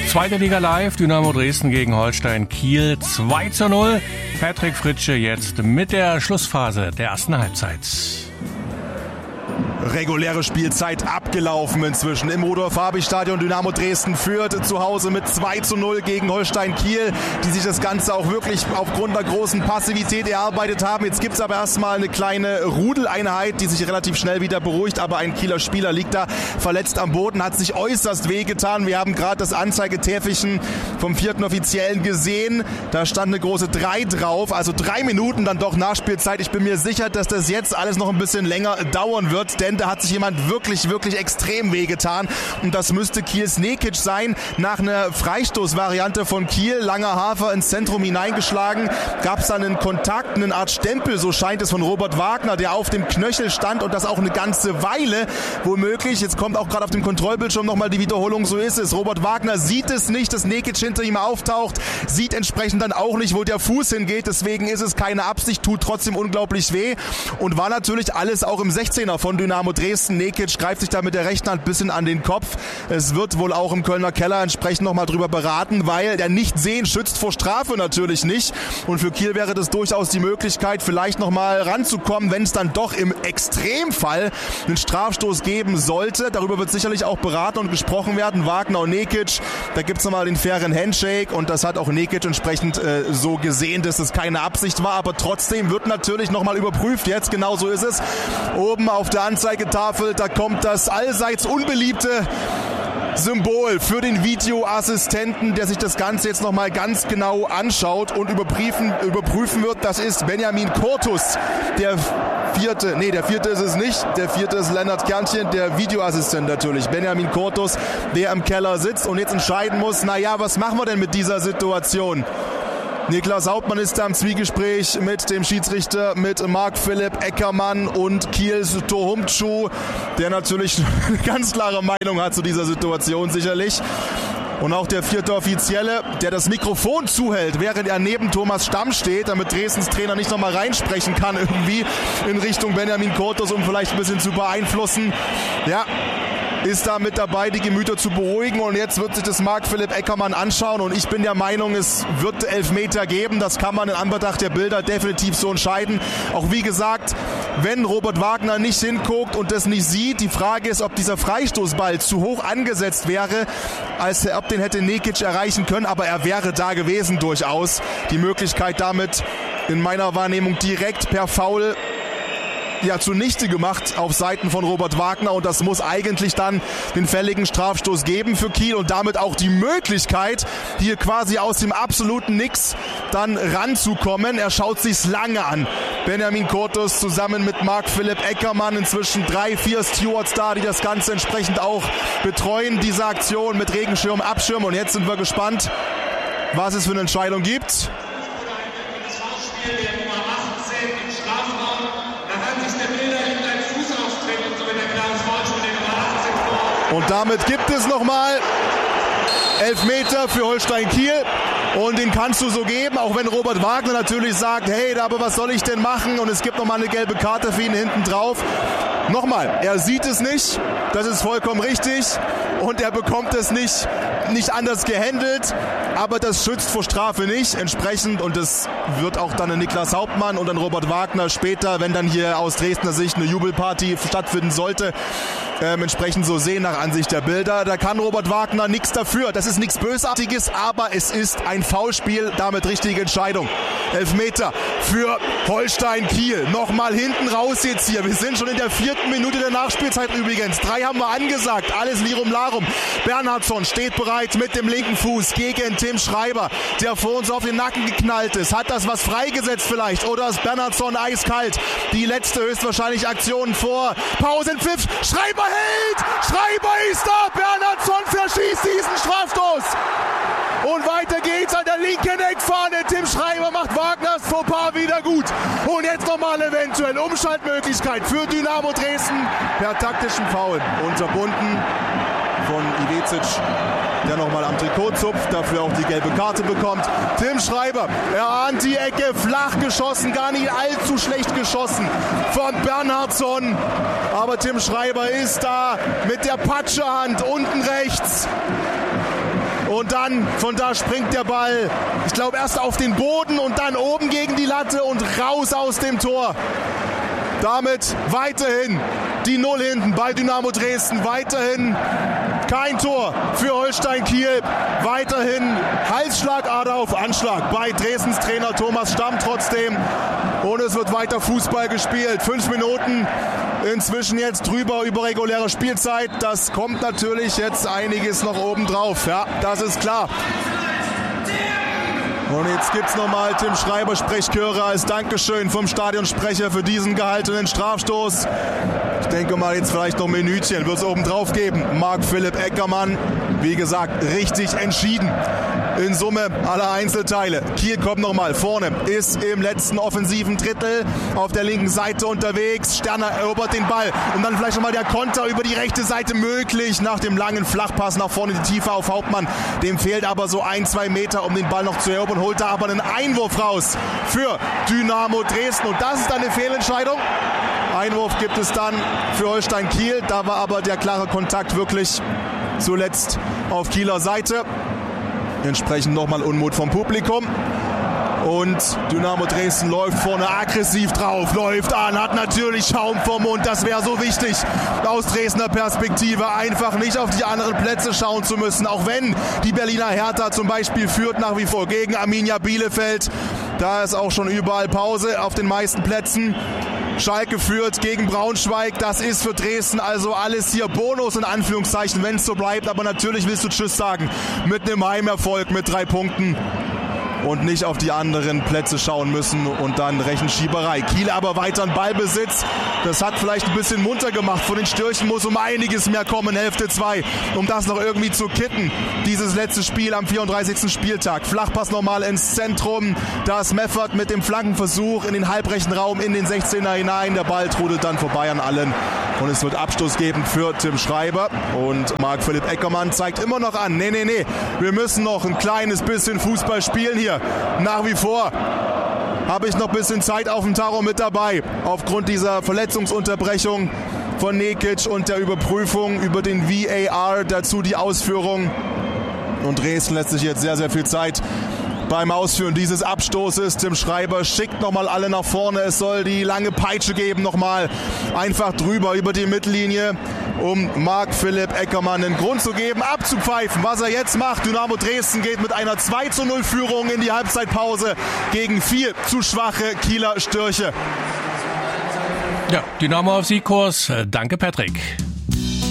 Zweite Liga live, Dynamo Dresden gegen Holstein Kiel 2:0. Patrick Fritsche jetzt mit der Schlussphase der ersten Halbzeit. Reguläre Spielzeit abgelaufen inzwischen im Rudolf-Habich-Stadion. Dynamo Dresden führt zu Hause mit 2:0 gegen Holstein Kiel, die sich das Ganze auch wirklich aufgrund der großen Passivität erarbeitet haben. Jetzt gibt es aber erstmal eine kleine Rudeleinheit, die sich relativ schnell wieder beruhigt, aber ein Kieler Spieler liegt da verletzt am Boden, hat sich äußerst wehgetan. Wir haben gerade das Anzeigetäfelchen vom 4. Offiziellen gesehen. Da stand eine große 3 drauf, also 3 Minuten dann doch Nachspielzeit. Ich bin mir sicher, dass das jetzt alles noch ein bisschen länger dauern wird, denn da hat sich jemand wirklich extrem wehgetan. Und das müsste Kiels Nekic sein. Nach einer Freistoßvariante von Kiel, langer Hafer ins Zentrum hineingeschlagen, gab es dann einen Kontakt, eine Art Stempel, so scheint es, von Robert Wagner, der auf dem Knöchel stand und das auch eine ganze Weile womöglich. Jetzt kommt auch gerade auf dem Kontrollbildschirm nochmal die Wiederholung, so ist es. Robert Wagner sieht es nicht, dass Nekic hinter ihm auftaucht, sieht entsprechend dann auch nicht, wo der Fuß hingeht. Deswegen ist es keine Absicht, tut trotzdem unglaublich weh und war natürlich alles auch im 16er von Dynamo Dresden. Nekic greift sich da mit der rechten Hand ein bisschen an den Kopf. Es wird wohl auch im Kölner Keller entsprechend nochmal drüber beraten, weil der Nichtsehen schützt vor Strafe natürlich nicht. Und für Kiel wäre das durchaus die Möglichkeit, vielleicht nochmal ranzukommen, wenn es dann doch im Extremfall einen Strafstoß geben sollte. Darüber wird sicherlich auch beraten und gesprochen werden. Wagner und Nekic, da gibt es nochmal den fairen Handshake und das hat auch Nekic entsprechend so gesehen, dass es keine Absicht war. Aber trotzdem wird natürlich nochmal überprüft. Jetzt genau so ist es. Oben auf der Anzeigetafel, da kommt das allseits unbeliebte Symbol für den Videoassistenten, der sich das Ganze jetzt nochmal ganz genau anschaut und überprüfen wird. Das ist Benjamin Kortus, der vierte ist es nicht. Der vierte ist Lennart Kernchen, der Videoassistent natürlich. Benjamin Kortus, der im Keller sitzt und jetzt entscheiden muss, was machen wir denn mit dieser Situation? Niklas Hauptmann ist da im Zwiegespräch mit dem Schiedsrichter, mit Marc-Philipp Eckermann und Kiels Tohumtschu, der natürlich eine ganz klare Meinung hat zu dieser Situation sicherlich. Und auch der 4. Offizielle, der das Mikrofon zuhält, während er neben Thomas Stamm steht, damit Dresdens Trainer nicht nochmal reinsprechen kann irgendwie in Richtung Benjamin Kortus, um vielleicht ein bisschen zu beeinflussen. Ja, ist da mit dabei, die Gemüter zu beruhigen und jetzt wird sich das Marc-Philipp Eckermann anschauen und ich bin der Meinung, es wird Elfmeter geben, das kann man in Anbetracht der Bilder definitiv so entscheiden. Auch wie gesagt, wenn Robert Wagner nicht hinguckt und das nicht sieht, die Frage ist, ob dieser Freistoßball zu hoch angesetzt wäre, als ob den hätte Nekic erreichen können, aber er wäre da gewesen durchaus. Die Möglichkeit damit in meiner Wahrnehmung direkt per Foul zunichte gemacht auf Seiten von Robert Wagner und das muss eigentlich dann den fälligen Strafstoß geben für Kiel und damit auch die Möglichkeit, hier quasi aus dem absoluten Nix dann ranzukommen. Er schaut sich's lange an. Benjamin Kortus zusammen mit Marc-Philipp Eckermann, inzwischen 3-4 Stewards da, die das Ganze entsprechend auch betreuen, diese Aktion mit Regenschirm, Abschirm und jetzt sind wir gespannt, was es für eine Entscheidung gibt. Und damit gibt es nochmal Elfmeter für Holstein Kiel und den kannst du so geben, auch wenn Robert Wagner natürlich sagt, hey, aber was soll ich denn machen? Und es gibt nochmal eine gelbe Karte für ihn hinten drauf. Nochmal, er sieht es nicht, das ist vollkommen richtig und er bekommt es nicht anders gehandelt, aber das schützt vor Strafe nicht entsprechend und es wird auch dann ein Niklas Hauptmann und dann Robert Wagner später, wenn dann hier aus Dresdner Sicht eine Jubelparty stattfinden sollte, entsprechend so sehen nach Ansicht der Bilder. Da kann Robert Wagner nichts dafür. Das ist nichts Bösartiges, aber es ist ein Foulspiel, damit richtige Entscheidung. Elfmeter für Holstein Kiel. Nochmal hinten raus jetzt hier. Wir sind schon in der 4. Minute der Nachspielzeit übrigens. 3 haben wir angesagt. Alles Lirum Larum. Bernhardsson steht bereit mit dem linken Fuß gegen Tim Schreiber, der vor uns auf den Nacken geknallt ist. Hat das was freigesetzt vielleicht? Oder ist Bernhardsson eiskalt? Die letzte höchstwahrscheinlich Aktion vor Pausenpfiff. Schreiber hält! Schreiber ist da! Bernhardsson verschießt diesen Strafstoß! Und weiter geht's an der linken Eckfahne. Tim Schreiber macht Wagners Fauxpas wieder gut. Und jetzt nochmal eventuell Umschaltmöglichkeit für Dynamo Dresden per taktischem Foul. Unterbunden von Ivecic, der nochmal am Trikot zupft, dafür auch die gelbe Karte bekommt. Tim Schreiber, er ahnt die Ecke, flach geschossen, gar nicht allzu schlecht geschossen von Bernhardsson. Aber Tim Schreiber ist da mit der Patschehand unten rechts. Und dann, von da springt der Ball, ich glaube erst auf den Boden und dann oben gegen die Latte und raus aus dem Tor. Damit weiterhin die 0 hinten bei Dynamo Dresden. Weiterhin kein Tor für Holstein Kiel. Weiterhin Halsschlagader auf Anschlag bei Dresdens Trainer Thomas Stamm trotzdem. Und es wird weiter Fußball gespielt. 5 Minuten inzwischen jetzt drüber über reguläre Spielzeit. Das kommt natürlich jetzt einiges noch oben drauf. Ja, das ist klar. Und jetzt gibt's nochmal Tim Schreiber Sprechchöre als Dankeschön vom Stadionsprecher für diesen gehaltenen Strafstoß. Ich denke mal jetzt vielleicht noch ein Minütchen, wird es oben drauf geben. Marc-Philipp Eckermann, wie gesagt, richtig entschieden. In Summe alle Einzelteile. Kiel kommt nochmal vorne, ist im letzten offensiven Drittel auf der linken Seite unterwegs. Sterner erobert den Ball und dann vielleicht nochmal der Konter über die rechte Seite möglich nach dem langen Flachpass nach vorne die Tiefe auf Hauptmann. Dem fehlt aber so 1-2 Meter, um den Ball noch zu erobern, holt da aber einen Einwurf raus für Dynamo Dresden und das ist dann eine Fehlentscheidung. Einwurf gibt es dann für Holstein Kiel, da war aber der klare Kontakt wirklich zuletzt auf Kieler Seite. Entsprechend nochmal Unmut vom Publikum. Und Dynamo Dresden läuft vorne aggressiv drauf, läuft an, hat natürlich Schaum vom Mund. Das wäre so wichtig aus Dresdner Perspektive, einfach nicht auf die anderen Plätze schauen zu müssen. Auch wenn die Berliner Hertha zum Beispiel führt nach wie vor gegen Arminia Bielefeld. Da ist auch schon überall Pause auf den meisten Plätzen. Schalke führt gegen Braunschweig, das ist für Dresden also alles hier Bonus in Anführungszeichen, wenn es so bleibt. Aber natürlich willst du Tschüss sagen mit einem Heimerfolg mit 3 Punkten und nicht auf die anderen Plätze schauen müssen und dann Rechenschieberei. Kiel aber weiter in Ballbesitz. Das hat vielleicht ein bisschen munter gemacht. Von den Störchen muss um einiges mehr kommen, Hälfte 2, um das noch irgendwie zu kitten. Dieses letzte Spiel am 34. Spieltag. Flachpass nochmal ins Zentrum. Da ist Meffert mit dem Flankenversuch in den halbrechten Raum in den 16er hinein. Der Ball trudelt dann vorbei an allen. Und es wird Abstoß geben für Tim Schreiber. Und Marc-Philipp Eckermann zeigt immer noch an, nee, wir müssen noch ein kleines bisschen Fußball spielen hier. Nach wie vor habe ich noch ein bisschen Zeit auf dem Tacho mit dabei. Aufgrund dieser Verletzungsunterbrechung von Nekic und der Überprüfung über den VAR, dazu die Ausführung. Und Dresden lässt sich jetzt sehr, sehr viel Zeit beim Ausführen dieses Abstoßes. Tim Schreiber schickt nochmal alle nach vorne. Es soll die lange Peitsche geben, nochmal einfach drüber über die Mittellinie, um Marc-Philipp Eckermann einen Grund zu geben, abzupfeifen. Was er jetzt macht, Dynamo Dresden geht mit einer 2:0 Führung in die Halbzeitpause gegen 4 zu schwache Kieler Störche. Ja, Dynamo auf Siegkurs. Danke, Patrick.